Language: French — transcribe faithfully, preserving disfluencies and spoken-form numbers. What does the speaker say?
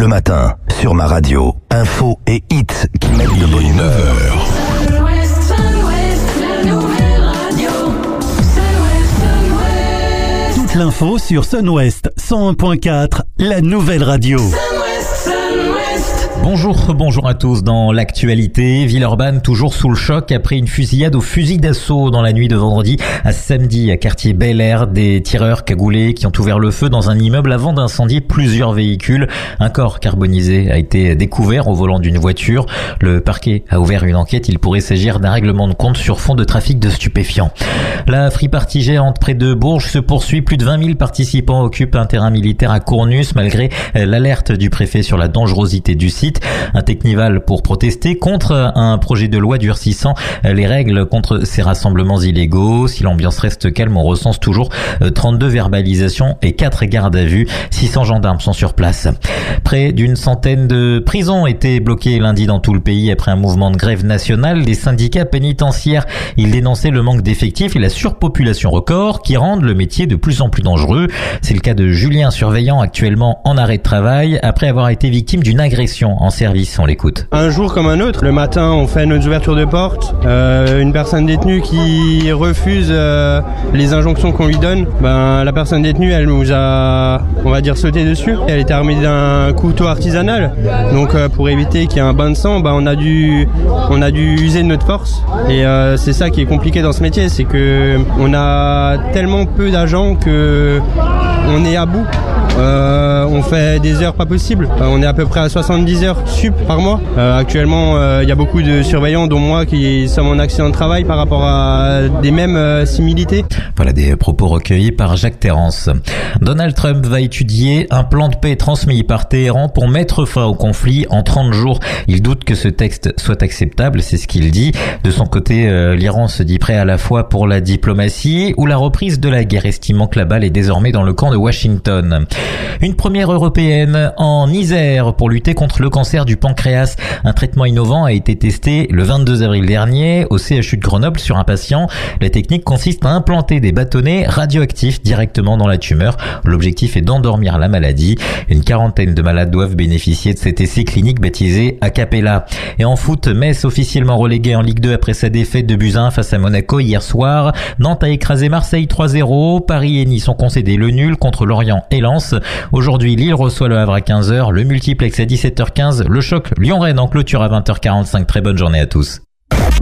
matin, sur ma radio, info et hits qui mettent de bonne humeur. Toute l'info sur Sun-Ouest cent un point quatre, la nouvelle radio. Bonjour, bonjour à tous. Dans l'actualité, Villeurbanne toujours sous le choc après une fusillade au fusil d'assaut dans la nuit de vendredi à samedi à quartier Bel Air. Des tireurs cagoulés qui ont ouvert le feu dans un immeuble avant d'incendier plusieurs véhicules. Un corps carbonisé a été découvert au volant d'une voiture. Le parquet a ouvert une enquête. Il pourrait s'agir d'un règlement de compte sur fond de trafic de stupéfiants. La free party géante près de Bourges se poursuit. Plus de vingt mille participants occupent un terrain militaire à Cournus malgré l'alerte du préfet sur la dangerosité du site. Un technival pour protester contre un projet de loi durcissant les règles contre ces rassemblements illégaux. Si l'ambiance reste calme, on recense toujours trente-deux verbalisations et quatre gardes à vue. six cents gendarmes sont sur place. Près d'une centaine de prisons étaient bloquées lundi dans tout le pays après un mouvement de grève nationale des syndicats pénitentiaires. Ils dénonçaient le manque d'effectifs et la surpopulation record qui rendent le métier de plus en plus dangereux. C'est le cas de Julien, surveillant actuellement en arrêt de travail après avoir été victime d'une agression en service. On l'écoute. Un jour comme un autre, le matin on fait nos ouvertures de porte, euh, une personne détenue qui refuse euh, les injonctions qu'on lui donne, ben, la personne détenue elle nous a, on va dire, sauté dessus. Elle était armée d'un couteau artisanal, donc euh, pour éviter qu'il y ait un bain de sang, ben, on a dû on a dû user de notre force et euh, c'est ça qui est compliqué dans ce métier, c'est que on a tellement peu d'agents que on est à bout. Euh, on fait des heures pas possibles. Euh, on est à peu près à soixante-dix heures sup par mois. Euh, actuellement, il euh, y a beaucoup de surveillants, dont moi, qui sommes en accident de travail par rapport à des mêmes euh, similitudes. Voilà des propos recueillis par Jacques Terrance. Donald Trump va étudier un plan de paix transmis par Téhéran pour mettre fin au conflit en trente jours. Il doute que ce texte soit acceptable, c'est ce qu'il dit. De son côté, euh, l'Iran se dit prêt à la fois pour la diplomatie ou la reprise de la guerre, estimant que la balle est désormais dans le camp de Washington. Une première européenne en Isère pour lutter contre le cancer du pancréas. Un traitement innovant a été testé le vingt-deux avril dernier au C H U de Grenoble sur un patient. La technique consiste à implanter des bâtonnets radioactifs directement dans la tumeur. L'objectif est d'endormir la maladie. Une quarantaine de malades doivent bénéficier de cet essai clinique baptisé Acapella. Et en foot, Metz officiellement relégué en Ligue deux après sa défaite de buts à un face à Monaco hier soir. Nantes a écrasé Marseille trois zéro. Paris et Nice ont concédé le nul contre Lorient et Lens. Aujourd'hui, Lille reçoit le Havre à quinze heures, le multiplex à dix-sept heures quinze, le choc Lyon-Rennes en clôture à vingt heures quarante-cinq. Très bonne journée à tous.